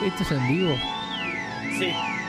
¿Esto es en vivo? Sí.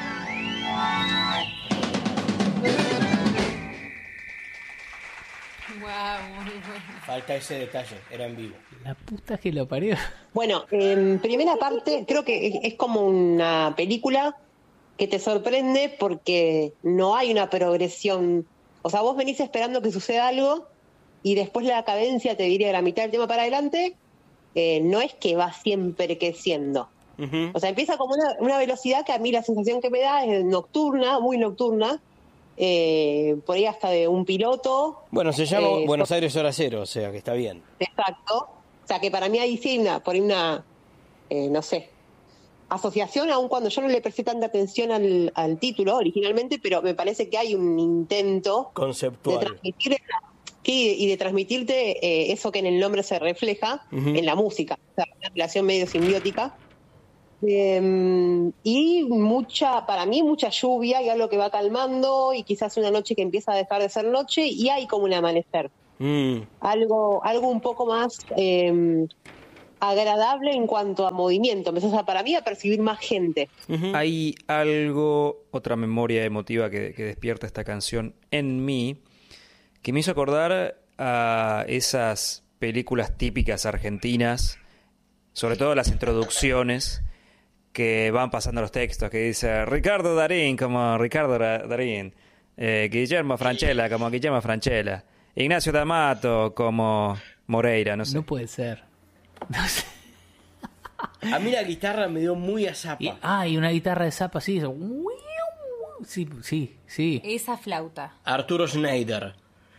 Wow, muy bueno. Falta ese detalle, era en vivo. La puta que lo parió. Bueno, en primera parte creo que es como una película que te sorprende porque no hay una progresión. O sea, vos venís esperando que suceda algo y después la cadencia, te diría, de la mitad del tema para adelante, no es que va siempre creciendo. Uh-huh. O sea, empieza como una velocidad que a mí la sensación que me da es nocturna, muy nocturna, por ahí hasta de un piloto. Bueno, se llama Buenos Aires Hora Cero, o sea que está bien. Exacto. O sea, que para mí ahí sí por ahí una no sé, asociación, aun cuando yo no le presté tanta atención al título originalmente, pero me parece que hay un intento conceptual de transmitir y de transmitirte eso que en el nombre se refleja en la música, o sea, una relación medio simbiótica. Y para mí mucha lluvia y algo que va calmando y quizás una noche que empieza a dejar de ser noche y hay como un amanecer. Algo un poco más agradable en cuanto a movimiento. Empezás para mí a percibir más gente. Hay otra memoria emotiva que despierta esta canción en mí, que me hizo acordar a esas películas típicas argentinas, sobre todo las introducciones, que van pasando los textos, que dice Ricardo Darín como Ricardo Darín, Guillermo Francella como Guillermo Francella, Ignacio D'Amato como Moreira, no sé. No puede ser. No sé. A mí la guitarra me dio muy a Zappa. Y una guitarra de Zappa, sí. Eso. Sí. Esa flauta. Arturo Schneider,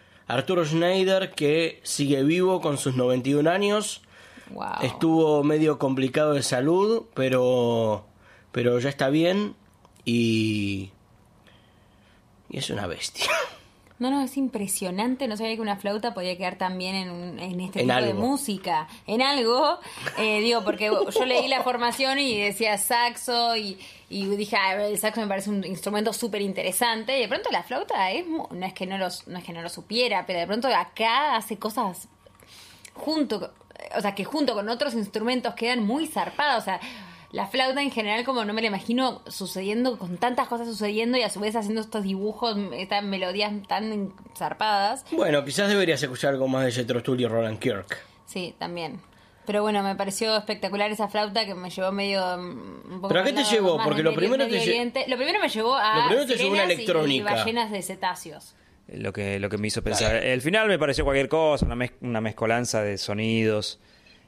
que sigue vivo con sus 91 años. Wow. Estuvo medio complicado de salud, pero ya está bien y es una bestia. No, es impresionante. No sabía que una flauta podía quedar tan bien en este tipo algo de música. En algo, porque yo leí la formación y decía saxo y dije, el saxo me parece un instrumento súper interesante. Y de pronto la flauta no es que no lo supiera, pero de pronto acá hace cosas junto con otros instrumentos quedan muy zarpadas. O sea, la flauta en general como no me la imagino sucediendo, con tantas cosas sucediendo y a su vez haciendo estos dibujos, estas melodías tan zarpadas. Bueno, quizás deberías escuchar algo más de Jethro Tull y Roland Kirk. Sí, también. Pero bueno, me pareció espectacular esa flauta que me llevó medio... un poco. ¿Pero a qué te llevó? Porque lo primero me llevó a una electrónica y ballenas de cetáceos. Lo que me hizo pensar. El final me pareció cualquier cosa, una mezcolanza de sonidos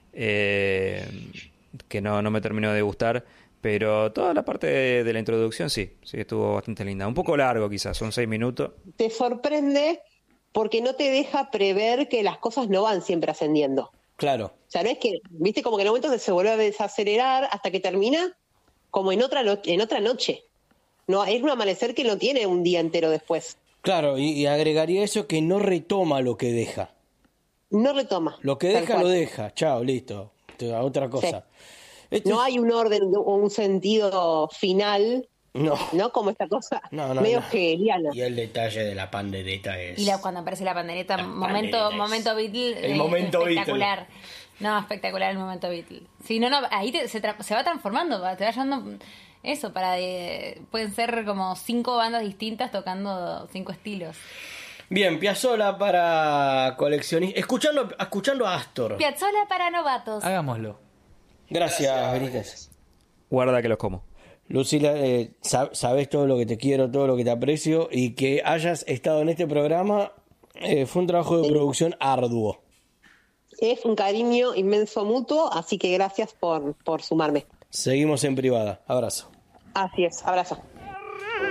que no me terminó de gustar, pero toda la parte de la introducción sí estuvo bastante linda. Un poco largo quizás, son 6 minutos. Te sorprende porque no te deja prever que las cosas no van siempre ascendiendo. Claro. O sea, no es que, viste, como que en el momento se vuelve a desacelerar hasta que termina como en otra noche. No, es un amanecer que no tiene un día entero después. Claro, y agregaría eso que no retoma lo que deja. No retoma. Lo que deja, lo deja. Chao, listo. A otra cosa. Sí. No hay un orden o un sentido final, ¿no? Como esta cosa medio hegeliana. Y el detalle de la pandereta es... Y cuando aparece la pandereta, momento Beatle. El momento espectacular. Beatle. No, espectacular el momento Beatle. Sí, ahí se va transformando, te va llevando... Eso, pueden ser como 5 bandas distintas tocando 5 estilos. Bien, Piazzolla para coleccionistas. Escuchando a Astor. Piazzolla para novatos. Hagámoslo. Gracias, Benítez. Guarda que los como. Lucila, sabes todo lo que te quiero, todo lo que te aprecio, y que hayas estado en este programa fue un trabajo de producción arduo. Es un cariño inmenso mutuo, así que gracias por sumarme. Seguimos en privada. Abrazo. Así es, abrazo.